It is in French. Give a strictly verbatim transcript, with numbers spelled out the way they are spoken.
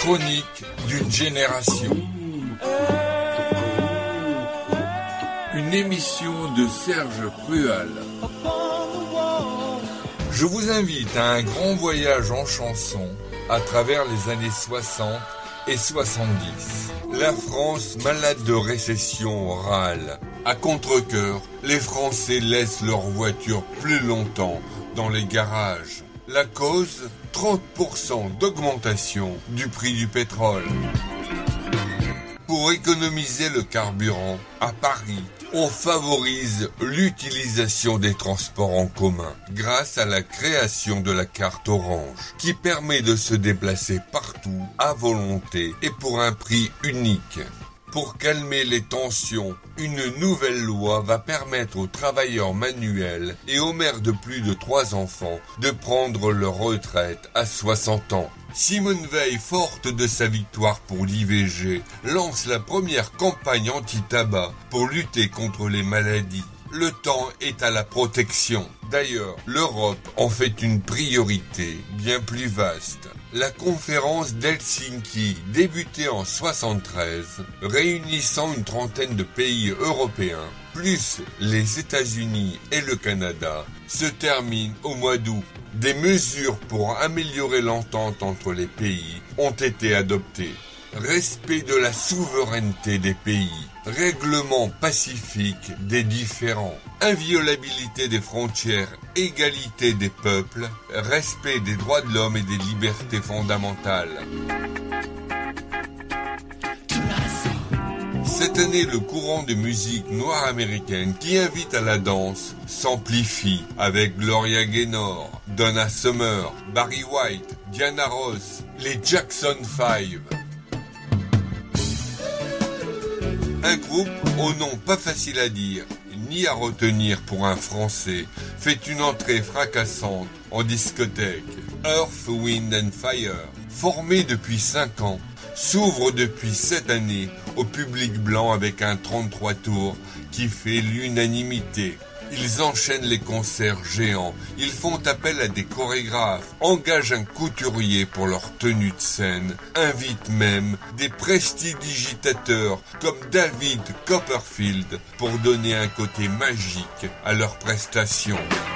chronique d'une génération. Une émission de Serge Crual. Je vous invite à un grand voyage en chanson à travers les années soixante et soixante-dix. La France, malade de récession, râle. À contre-cœur, les Français laissent leurs voitures plus longtemps dans les garages. La cause, trente pour cent d'augmentation du prix du pétrole. Pour économiser le carburant, à Paris, on favorise l'utilisation des transports en commun grâce à la création de la carte orange qui permet de se déplacer partout à volonté et pour un prix unique. Pour calmer les tensions, une nouvelle loi va permettre aux travailleurs manuels et aux mères de plus de trois enfants de prendre leur retraite à soixante ans. Simone Veil, forte de sa victoire pour l'I V G, lance la première campagne anti-tabac pour lutter contre les maladies. Le temps est à la protection. D'ailleurs, l'Europe en fait une priorité bien plus vaste. La conférence d'Helsinki, débutée en soixante-treize, réunissant une trentaine de pays européens, plus les États-Unis et le Canada, se termine au mois d'août. Des mesures pour améliorer l'entente entre les pays ont été adoptées. Respect de la souveraineté des pays, règlement pacifique des différends, inviolabilité des frontières, égalité des peuples, respect des droits de l'homme et des libertés fondamentales. Cette année, le courant de musique noire américaine qui invite à la danse s'amplifie avec Gloria Gaynor, Donna Summer, Barry White, Diana Ross, les Jackson five. Un groupe au nom pas facile à dire, ni à retenir pour un Français, fait une entrée fracassante en discothèque. Earth, Wind and Fire, formé depuis cinq ans, s'ouvre depuis cette année au public blanc avec un trente-trois tours qui fait l'unanimité. Ils enchaînent les concerts géants, ils font appel à des chorégraphes, engagent un couturier pour leur tenue de scène, invitent même des prestidigitateurs comme David Copperfield pour donner un côté magique à leurs prestations.